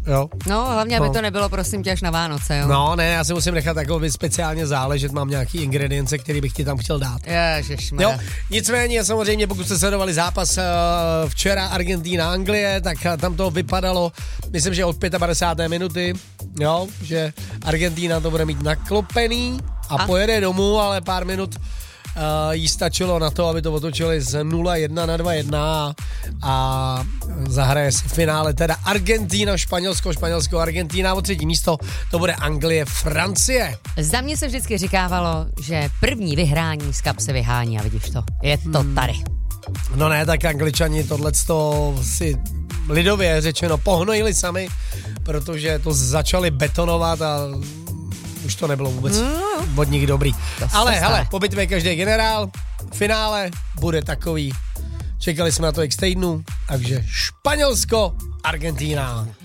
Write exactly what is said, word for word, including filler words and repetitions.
Jo. No, hlavně, aby no. to nebylo, prosím tě, až na Vánoce, jo. No, ne, já si musím nechat takový speciálně záležet, mám nějaký ingredience, který bych ti tam chtěl dát. Ježišmarja. Jo, nicméně samozřejmě, pokud jste sledovali zápas uh, včera Argentína-Anglie, tak uh, tam to vypadalo, myslím, že od padesát páté minuty, jo, že Argentína to bude mít naklopený a, a? pojede domů, ale pár minut uh, jí stačilo na to, aby to otočili z nula jedna na dva jedna a zahraje se v finále teda Argentína, Španělsko, Španělsko, Argentína, o třetí místo to bude Anglie, Francie. Za mě se vždycky říkávalo, že první vyhrání z kap se vyhání a vidíš to, je to hmm. tady. No ne, tak Angličani tohleto si lidově řečeno pohnojili sami, protože to začali betonovat a už to nebylo vůbec mm. od nich dobrý. Ale hele, po bitvě každý generál, finále bude takový. Čekali jsme na to x týdnů, takže Španělsko, Argentína.